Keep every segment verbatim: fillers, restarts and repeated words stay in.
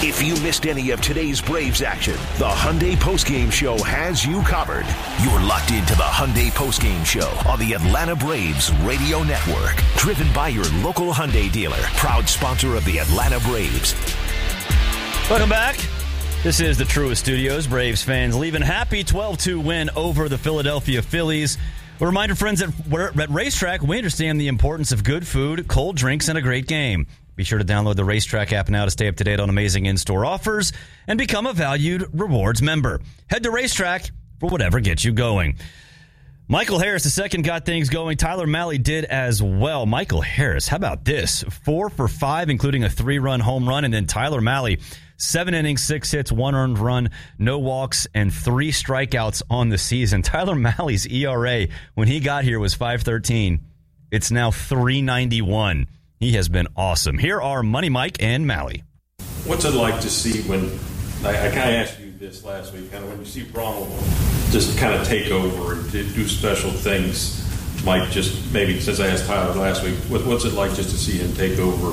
If you missed any of today's Braves action, the Hyundai Postgame Show has you covered. You're locked into the Hyundai Postgame Show on the Atlanta Braves Radio Network. Driven by your local Hyundai dealer. Proud sponsor of the Atlanta Braves. Welcome back. This is the Truist Studios. Braves fans leaving happy twelve two win over the Philadelphia Phillies. A reminder, friends, that we're at Racetrack, we understand the importance of good food, cold drinks, and a great game. Be sure to download the Racetrack app now to stay up to date on amazing in-store offers and become a valued rewards member. Head to Racetrack for whatever gets you going. Michael Harris, the second, got things going. Tyler Mahle did as well. Michael Harris, how about this? Four for five, including a three-run home run. And then Tyler Mahle, seven innings, six hits, one earned run, no walks, and three strikeouts on the season. Tyler Mahle's E R A when he got here was five thirteen. It's now three ninety-one. He has been awesome. Here are Money Mike and Mahle. What's it like to see when, I, I kind of asked you this last week, kind of when you see Ronald just kind of take over and do special things, Mike, just maybe since I asked Tyler last week, what, what's it like just to see him take over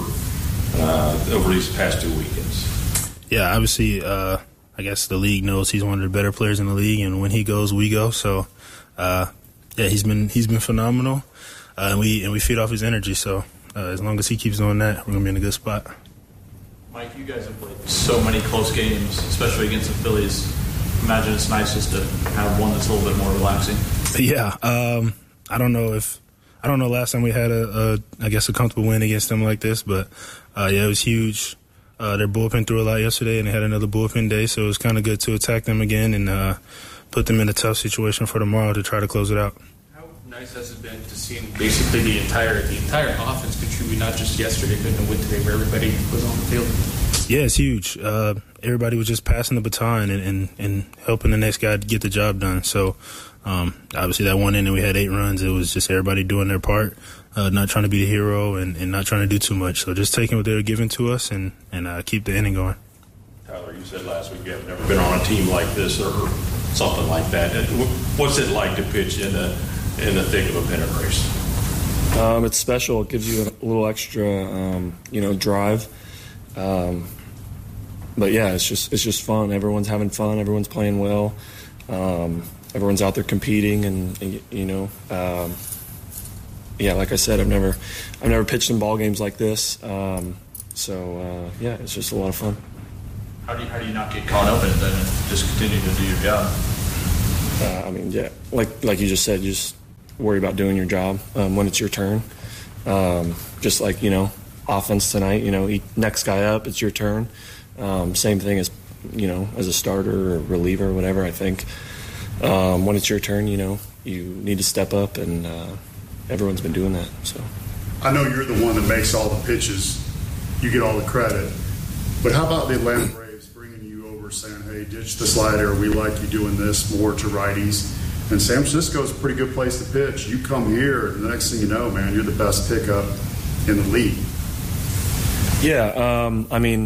uh, over these past two weekends? Yeah, obviously, uh, I guess the league knows he's one of the better players in the league, and when he goes, we go. So, uh, yeah, he's been he's been phenomenal, uh, and we and we feed off his energy. So. Uh, as long as he keeps doing that, we're going to be in a good spot. Mike, you guys have played so many close games, especially against the Phillies. Imagine it's nice just to have one that's a little bit more relaxing. Yeah. Um, I don't know if – I don't know last time we had, a, a I guess, a comfortable win against them like this. But, uh, yeah, it was huge. Uh, their bullpen threw a lot yesterday, and they had another bullpen day. So it was kind of good to attack them again and uh, put them in a tough situation for tomorrow to try to close it out. Nice has it been to see basically the entire the entire offense contribute, not just yesterday, but in the win today, where everybody was on the field? Yeah, it's huge. Uh, everybody was just passing the baton and, and, and helping the next guy get the job done. So, um, obviously, that one inning we had eight runs. It was just everybody doing their part, uh, not trying to be the hero and, and not trying to do too much. So just taking what they were giving to us and, and uh, keep the inning going. Tyler, you said last week you have never been on a team like this or something like that. What's it like to pitch in a in the thick of a pennant race? Um, it's special. It gives you a little extra, um, you know, drive. Um, but yeah, it's just it's just fun. Everyone's having fun. Everyone's playing well. Um, everyone's out there competing, and, and you know, um, yeah. Like I said, I've never I've never pitched in ball games like this. Um, so uh, yeah, it's just a lot of fun. How do you, how do you not get caught up in it then and just continue to do your job? Uh, I mean, yeah, like like you just said, you just worry about doing your job um, when it's your turn. Um, just like, you know, offense tonight, you know, next guy up, it's your turn. Um, same thing as, you know, as a starter or reliever or whatever, I think. Um, when it's your turn, you know, you need to step up, and uh, everyone's been doing that. So, I know you're the one that makes all the pitches. You get all the credit. But how about the Atlanta Braves bringing you over saying, hey, ditch the slider, we like you doing this more to righties? And San Francisco's a pretty good place to pitch. You come here, and the next thing you know, man, you're the best pickup in the league. Yeah, um, I mean,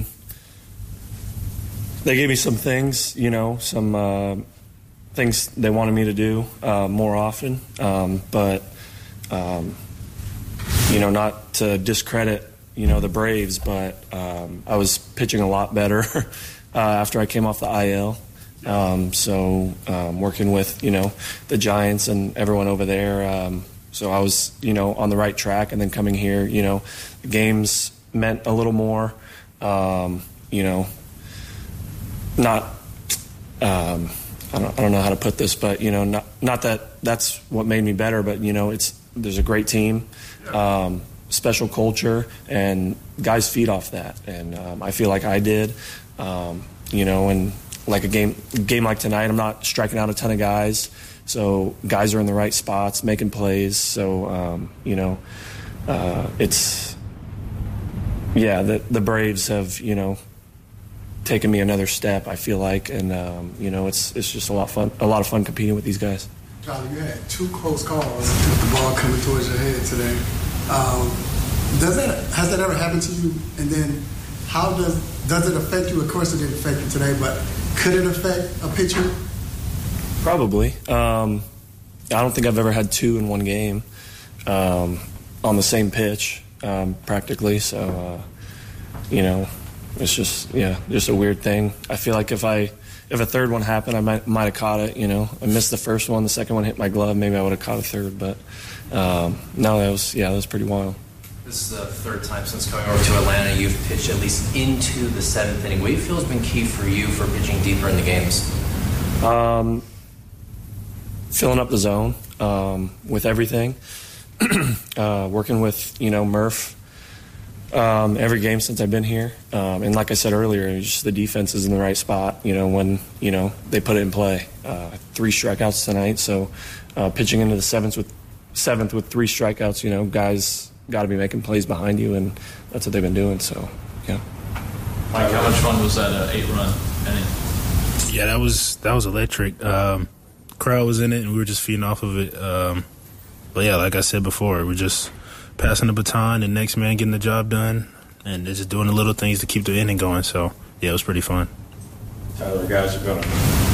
they gave me some things, you know, some uh, things they wanted me to do uh, more often. Um, but, um, you know, not to discredit, you know, the Braves, but um, I was pitching a lot better uh, after I came off the I L. Um, so um, working with, you know, the Giants and everyone over there. Um, so I was, you know, on the right track, and then coming here, you know, the games meant a little more, um, you know, not, um, I don't, I don't know how to put this, but, you know, not, not that that's what made me better, but, you know, it's, there's a great team, um, special culture, and guys feed off that. And um, I feel like I did, um, you know, and, like a game game like tonight, I'm not striking out a ton of guys, so guys are in the right spots, making plays. So um, you know, uh, it's yeah. The the Braves have, you know, taken me another step, I feel like, and um, you know, it's it's just a lot of fun, a lot of fun competing with these guys. Charlie, you had two close calls with the ball coming towards your head today. Um, does that has that ever happened to you? And then how does does it affect you? Of course, it didn't affect you today, but could it affect a pitcher? Probably. Um, I don't think I've ever had two in one game um, on the same pitch, um, practically. So, uh, you know, it's just, yeah, just a weird thing. I feel like if I, if a third one happened, I might might have caught it, you know. I missed the first one. The second one hit my glove. Maybe I would have caught a third. But, um, no, that was, yeah, that was pretty wild. This is the third time since coming over to Atlanta you've pitched at least into the seventh inning. What do you feel has been key for you for pitching deeper in the games? Um, filling up the zone um, with everything. uh, working with, you know, Murph um, every game since I've been here. Um, and like I said earlier, just the defense is in the right spot, you know, when, you know, they put it in play. Uh, three strikeouts tonight, so uh, pitching into the seventh with, seventh with three strikeouts, you know, guys got to be making plays behind you, and that's what they've been doing. So, yeah. Mike, how much fun was that uh, eight-run inning? Yeah, that was that was electric. Um, crowd was in it, and we were just feeding off of it. Um, but yeah, like I said before, we're just passing the baton, and next man getting the job done, and they're just doing the little things to keep the inning going. So yeah, it was pretty fun. Tyler, guys are going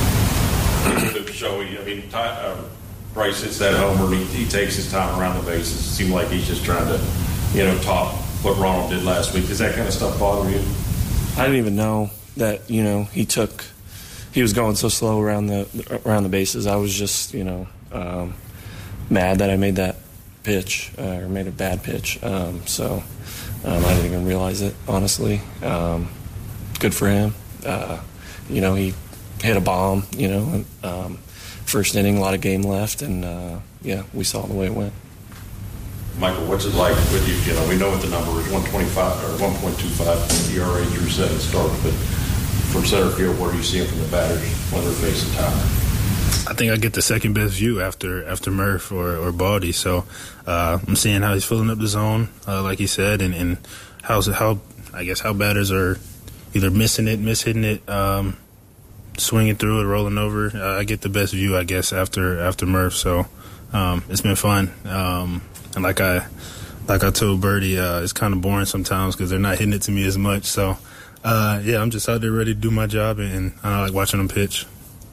to show you. I mean, Ty, uh, Bryce hits that homer, and he, he takes his time around the bases. It seemed like he's just trying to, you know, top what Ronald did last week. Does that kind of stuff bother you? I didn't even know that, you know, he took, he was going so slow around the around the bases. I was just, you know, um, mad that I made that pitch uh, or made a bad pitch. Um, so um, I didn't even realize it, honestly. Um, good for him. Uh, you know, he hit a bomb, you know, and, um, first inning, a lot of game left, and uh, yeah, we saw the way it went. Michael, what's it like with you? You know, we know what the number is, one twenty-five or one point two five E R A through seven starts, but from center field, what are you seeing from the batters when they're facing Tyler? I think I get the second best view after after Murph or, or Baldy, so uh, I'm seeing how he's filling up the zone, uh, like he said, and, and how's how I guess how batters are either missing it, mishitting it, um, swinging through it, rolling over. Uh, I get the best view, I guess, after after Murph. So um, it's been fun. Um, and like I like I told Birdie, uh, it's kind of boring sometimes because they're not hitting it to me as much. So uh, yeah, I'm just out there ready to do my job, and, and I like watching them pitch.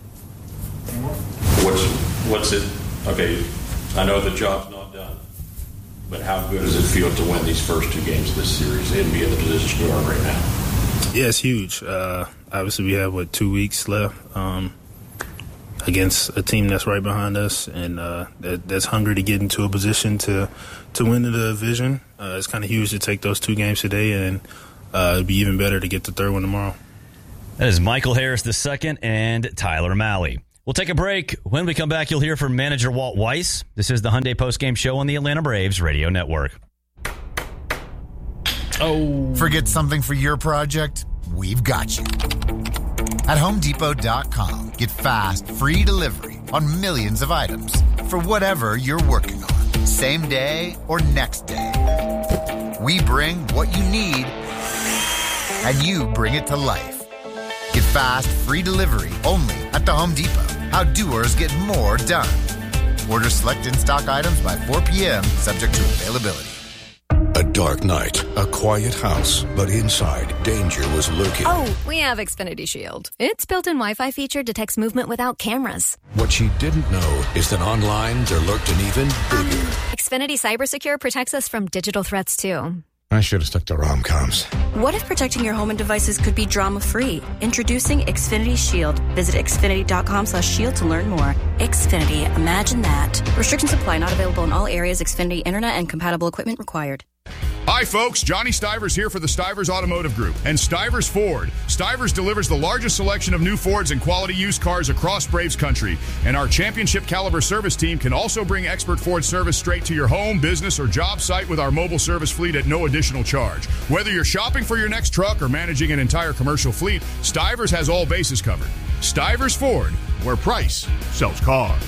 What's what's it? Okay, I know the job's not done, but how good does it feel to win these first two games of this series and be in the position you are right now? Yeah, it's huge. Uh, obviously, we have, what, two weeks left um, against a team that's right behind us and uh, that, that's hungry to get into a position to to win the division. Uh, it's kind of huge to take those two games today, and uh, it'd be even better to get the third one tomorrow. That is Michael Harris the second and Tyler Mahle. We'll take a break. When we come back, you'll hear from manager Walt Weiss. This is the Hyundai Postgame Show on the Atlanta Braves Radio Network. Oh. Forget something for your project? We've got you. At Home Depot dot com, get fast, free delivery on millions of items for whatever you're working on, same day or next day. We bring what you need, and you bring it to life. Get fast, free delivery only at the Home Depot. How doers get more done. Order select in-stock items by four p.m., subject to availability. A dark night, a quiet house, but inside, danger was lurking. Oh, we have Xfinity Shield. Its built-in Wi-Fi feature detects movement without cameras. What she didn't know is that online there lurked an even bigger. Xfinity CyberSecure protects us from digital threats, too. I should have stuck to rom-coms. What if protecting your home and devices could be drama-free? Introducing Xfinity Shield. Visit Xfinity.com slash shield to learn more. Xfinity, imagine that. Restrictions apply, not available in all areas. Xfinity Internet and compatible equipment required. Hi, folks. Johnny Stivers here for the Stivers Automotive Group and Stivers Ford. Stivers delivers the largest selection of new Fords and quality used cars across Braves country. And our championship caliber service team can also bring expert Ford service straight to your home, business, or job site with our mobile service fleet at no additional charge. Whether you're shopping for your next truck or managing an entire commercial fleet, Stivers has all bases covered. Stivers Ford, where price sells cars.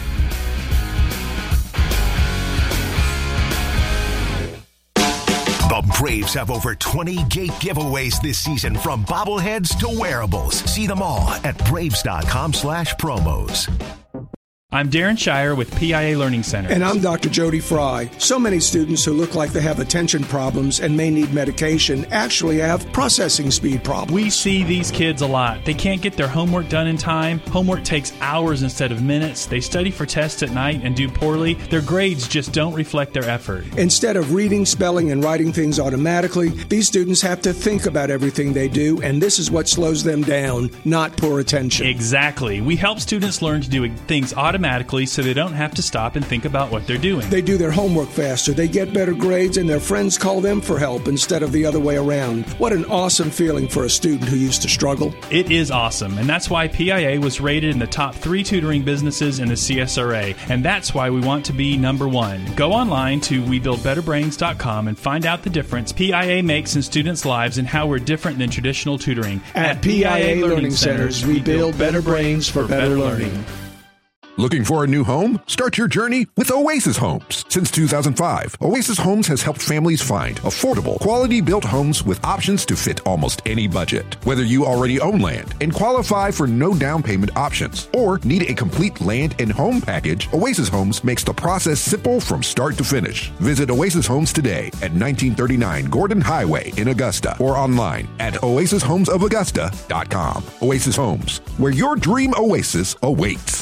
The Braves have over twenty gate giveaways this season, from bobbleheads to wearables. See them all at Braves.com slash promos. I'm Darren Shire with P I A Learning Center. And I'm Doctor Jody Fry. So many students who look like they have attention problems and may need medication actually have processing speed problems. We see these kids a lot. They can't get their homework done in time. Homework takes hours instead of minutes. They study for tests at night and do poorly. Their grades just don't reflect their effort. Instead of reading, spelling, and writing things automatically, these students have to think about everything they do, and this is what slows them down, not poor attention. Exactly. We help students learn to do things automatically so they don't have to stop and think about what they're doing. They do their homework faster, they get better grades, and their friends call them for help instead of the other way around. What an awesome feeling for a student who used to struggle. It is awesome, and that's why P I A was rated in the top three tutoring businesses in the C S R A, and that's why we want to be number one. Go online to we build better brains dot com and find out the difference P I A makes in students' lives and how we're different than traditional tutoring. At, At P I A Learning Centers, we build better brains for better learning. Looking for a new home? Start your journey with Oasis Homes. Since two thousand five, Oasis Homes has helped families find affordable, quality-built homes with options to fit almost any budget. Whether you already own land and qualify for no down payment options or need a complete land and home package, Oasis Homes makes the process simple from start to finish. Visit Oasis Homes today at nineteen thirty-nine Gordon Highway in Augusta or online at oasis homes of augusta dot com. Oasis Homes, where your dream oasis awaits.